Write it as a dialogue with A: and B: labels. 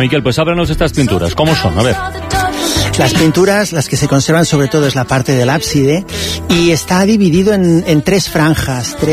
A: Miquel, pues háblanos de estas pinturas. ¿Cómo son? A ver.
B: Las pinturas, las que se conservan sobre todo es la parte del ábside y está dividido en tres franjas,